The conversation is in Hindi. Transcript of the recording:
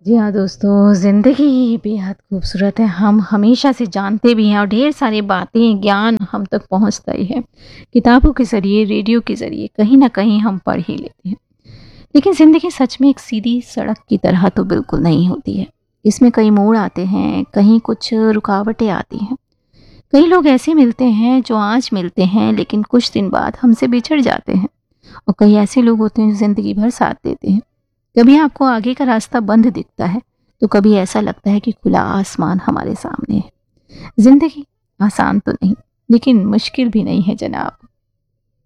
जी हाँ दोस्तों, ज़िंदगी बेहद खूबसूरत है। हम हमेशा से जानते भी हैं और ढेर सारी बातें, ज्ञान हम तक पहुँचता ही है। किताबों के ज़रिए, रेडियो के ज़रिए कहीं न कहीं हम पढ़ ही लेते हैं। लेकिन ज़िंदगी सच में एक सीधी सड़क की तरह तो बिल्कुल नहीं होती है। इसमें कई मोड़ आते हैं, कहीं कुछ रुकावटें आती हैं। कई लोग ऐसे मिलते हैं जो आज मिलते हैं लेकिन कुछ दिन बाद हमसे बिछड़ जाते हैं। और कई ऐसे लोग होते हैं जो ज़िंदगी भर साथ देते हैं। कभी आपको आगे का रास्ता बंद दिखता है तो कभी ऐसा लगता है कि खुला आसमान हमारे सामने है। जिंदगी आसान तो नहीं लेकिन मुश्किल भी नहीं है जनाब।